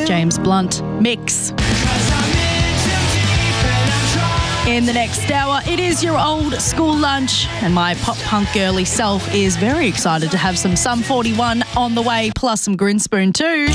James Blunt. Mix. In the next hour, it is your old school lunch, and my pop punk girly self is very excited to have some Sum 41 on the way, plus some Grinspoon too.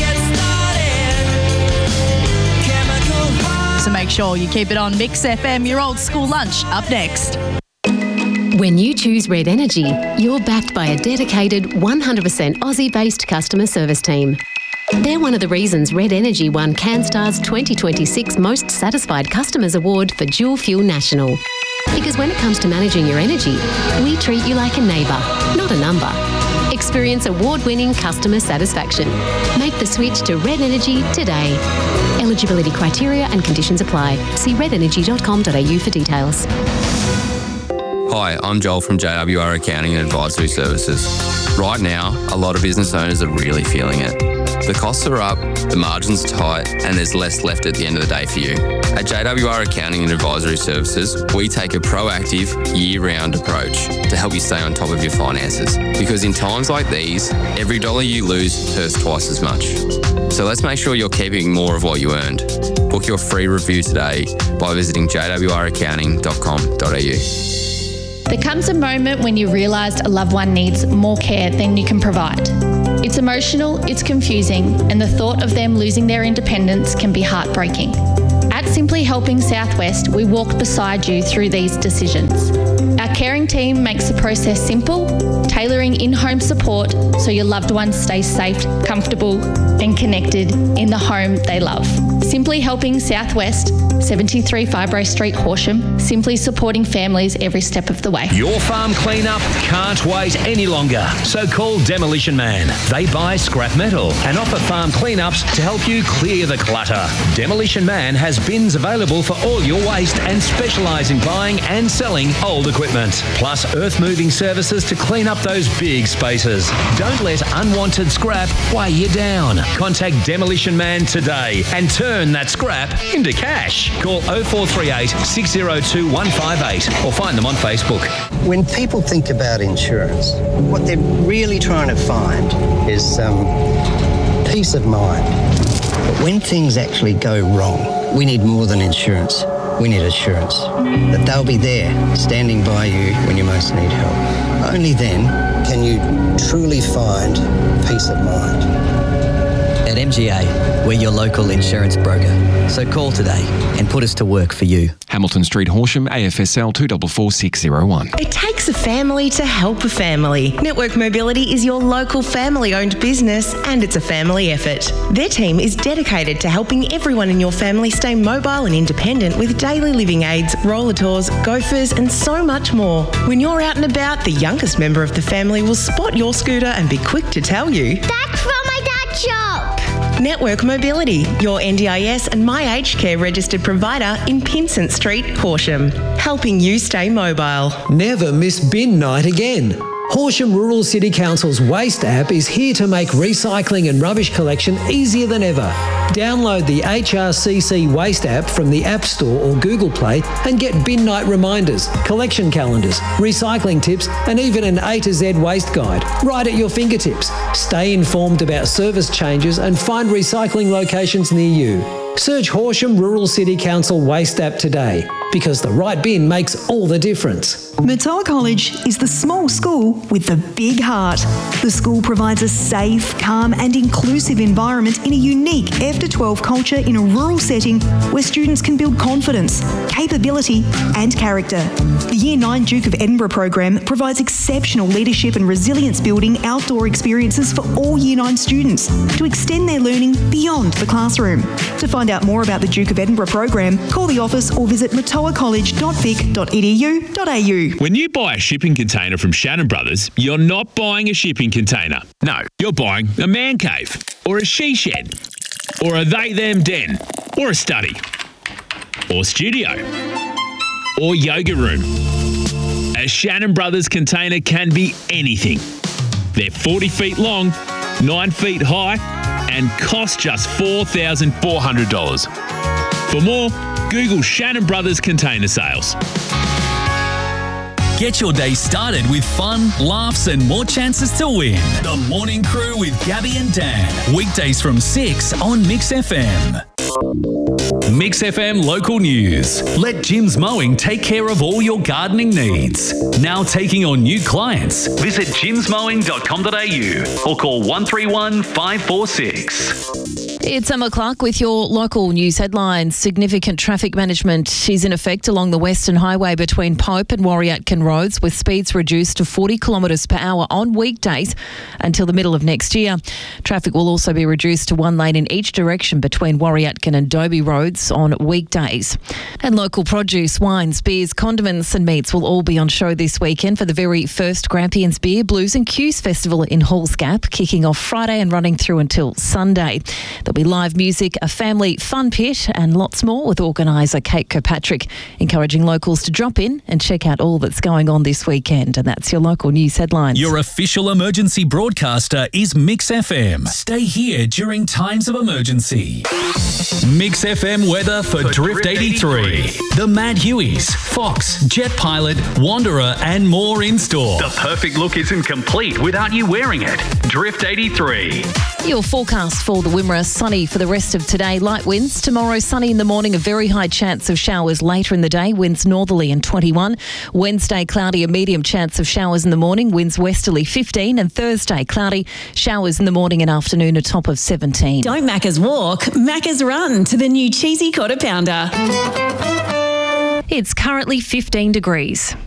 So make sure you keep it on Mix FM, your old school lunch, up next. When you choose Red Energy, you're backed by a dedicated 100% Aussie-based customer service team. They're one of the reasons Red Energy won CanStar's 2026 Most Satisfied Customers Award for Dual Fuel National. Because when it comes to managing your energy, we treat you like a neighbour, not a number. Experience award-winning customer satisfaction. Make the switch to Red Energy today. Eligibility criteria and conditions apply. See redenergy.com.au for details. Hi, I'm Joel from JWR Accounting and Advisory Services. Right now, a lot of business owners are really feeling it. The costs are up, the margins tight, and there's less left at the end of the day for you. At JWR Accounting and Advisory Services, we take a proactive, year-round approach to help you stay on top of your finances. Because in times like these, every dollar you lose hurts twice as much. So let's make sure you're keeping more of what you earned. Book your free review today by visiting jwraccounting.com.au. There comes a moment when you realise a loved one needs more care than you can provide. It's emotional, it's confusing, and the thought of them losing their independence can be heartbreaking. At Simply Helping Southwest, we walk beside you through these decisions. Our caring team makes the process simple, tailoring in-home support so your loved ones stay safe, comfortable, and connected in the home they love. Simply Helping Southwest, 73 Fibro Street, Horsham, simply supporting families every step of the way. Your farm cleanup can't wait any longer, so call Demolition Man. They buy scrap metal and offer farm cleanups to help you clear the clutter. Demolition Man has bins available for all your waste and specialise in buying and selling old equipment, plus earth moving services to clean up those big spaces. Don't let unwanted scrap weigh you down. Contact Demolition Man today and turn that scrap into cash. Call 0438 602 158 or find them on Facebook. When people think about insurance, what they're really trying to find is peace of mind. But when things actually go wrong, we need more than insurance. We need assurance that they'll be there, standing by you when you most need help. Only then can you truly find peace of mind. At MGA, we're your local insurance broker. So call today and put us to work for you. Hamilton Street, Horsham, AFSL 244601. It takes a family to help a family. Network Mobility is your local family-owned business, and it's a family effort. Their team is dedicated to helping everyone in your family stay mobile and independent with daily living aids, roller tours, gophers, and so much more. When you're out and about, the youngest member of the family will spot your scooter and be quick to tell you, "That's from my dad's shop." Network Mobility, your NDIS and My Aged Care registered provider in Pinsent Street, Horsham, helping you stay mobile. Never miss bin night again. Horsham Rural City Council's Waste app is here to make recycling and rubbish collection easier than ever. Download the HRCC Waste app from the App Store or Google Play and get bin night reminders, collection calendars, recycling tips, and even an A to Z waste guide right at your fingertips. Stay informed about service changes and find recycling locations near you. Search Horsham Rural City Council Waste app today, because the right bin makes all the difference. Murtoa College is the small school with the big heart. The school provides a safe, calm and inclusive environment in a unique F-12 culture in a rural setting where students can build confidence, capability and character. The Year 9 Duke of Edinburgh program provides exceptional leadership and resilience building outdoor experiences for all Year 9 students to extend their learning beyond the classroom. To find out more about the Duke of Edinburgh program, call the office or visit murtoacollege.vic.edu.au. When you buy a shipping container from Shannon Brothers, you're not buying a shipping container. No, you're buying a man cave, or a she shed, or a they-them den, or a study, or studio, or yoga room. A Shannon Brothers container can be anything. They're 40 feet long, 9 feet high, and cost just $4,400. For more, Google Shannon Brothers Container Sales. Get your day started with fun, laughs and more chances to win. The Morning Crew with Gabby and Dan. Weekdays from 6 on Mix FM. Mix FM local news. Let Jim's Mowing take care of all your gardening needs. Now taking on new clients. Visit jimsmowing.com.au or call 131 546. It's Emma Clark with your local news headlines. Significant traffic management is in effect along the Western Highway between Pope and Warriatkin Roads, with speeds reduced to 40 kilometres per hour on weekdays until the middle of next year. Traffic will also be reduced to one lane in each direction between Warriatkin and Dobie Roads on weekdays. And local produce, wines, beers, condiments and meats will all be on show this weekend for the very first Grampians Beer, Blues and Cues Festival in Halls Gap, kicking off Friday and running through until Sunday. There'll be live music, a family fun pit and lots more, with organiser Kate Kirkpatrick encouraging locals to drop in and check out all that's going on this weekend. And that's your local news headlines. Your official emergency broadcaster is Mix FM. Stay here during times of emergency. Mix FM weather for Drift 83. The Mad Hueys, Fox, Jet Pilot, Wanderer and more in store. The perfect look isn't complete without you wearing it. Drift 83. Your forecast for the Wimmera: sunny for the rest of today. Light winds. Tomorrow, sunny in the morning, a very high chance of showers later in the day. Winds northerly and 21. Wednesday, cloudy, a medium chance of showers in the morning. Winds westerly 15. And Thursday, cloudy, showers in the morning and afternoon, a top of 17. Don't Macca's walk, Macca's run to the new cheesy quarter pounder. It's currently 15 degrees.